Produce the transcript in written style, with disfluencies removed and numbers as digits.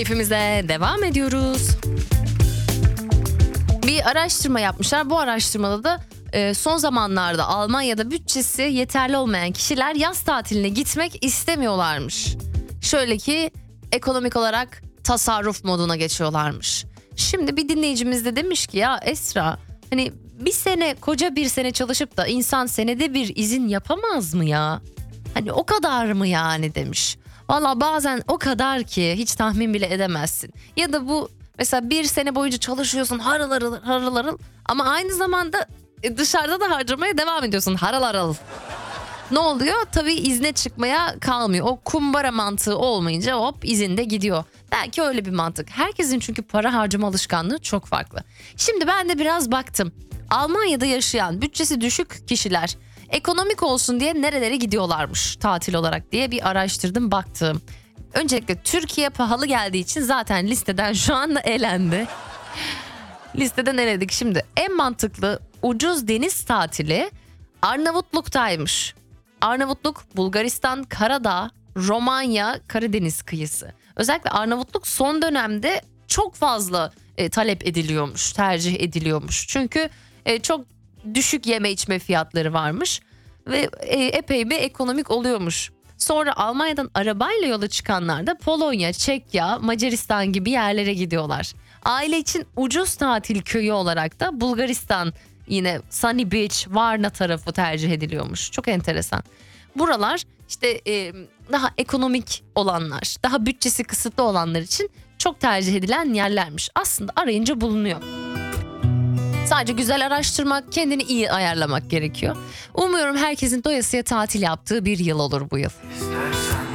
Keyfimize devam ediyoruz. Bir araştırma yapmışlar. Bu araştırmada da son zamanlarda Almanya'da bütçesi yeterli olmayan kişiler yaz tatiline gitmek istemiyorlarmış. Şöyle ki ekonomik olarak tasarruf moduna geçiyorlarmış. Şimdi bir dinleyicimiz de demiş ki ya Esra, hani koca bir sene çalışıp da insan senede bir izin yapamaz mı ya? Hani o kadar mı yani demiş. Valla bazen o kadar ki hiç tahmin bile edemezsin. Ya da bu mesela bir sene boyunca çalışıyorsun harıl harıl harıl harıl ama aynı zamanda dışarıda da harcamaya devam ediyorsun harıl harıl. Ne oluyor? Tabii izne çıkmaya kalmıyor. O kumbara mantığı olmayınca hop izinde gidiyor. Belki öyle bir mantık. Herkesin çünkü para harcama alışkanlığı çok farklı. Şimdi ben de biraz baktım. Almanya'da yaşayan bütçesi düşük kişiler ekonomik olsun diye nerelere gidiyorlarmış tatil olarak diye bir araştırdım baktım. Öncelikle Türkiye pahalı geldiği için zaten listeden şu anda elendi. Listeden eledik. Şimdi en mantıklı ucuz deniz tatili Arnavutluk'taymış. Arnavutluk, Bulgaristan, Karadağ, Romanya, Karadeniz kıyısı. Özellikle Arnavutluk son dönemde çok fazla talep ediliyormuş, tercih ediliyormuş. Çünkü çok düşük yeme içme fiyatları varmış ve epey bir ekonomik oluyormuş. Sonra Almanya'dan arabayla yola çıkanlar da Polonya, Çekya, Macaristan gibi yerlere gidiyorlar. Aile için ucuz tatil köyü olarak da Bulgaristan, yine Sunny Beach, Varna tarafı tercih ediliyormuş. Çok enteresan. Buralar işte daha ekonomik olanlar, daha bütçesi kısıtlı olanlar için çok tercih edilen yerlermiş. Aslında arayınca bulunuyor. Sadece güzel araştırmak, kendini iyi ayarlamak gerekiyor. Umuyorum herkesin doyasıya tatil yaptığı bir yıl olur bu yıl.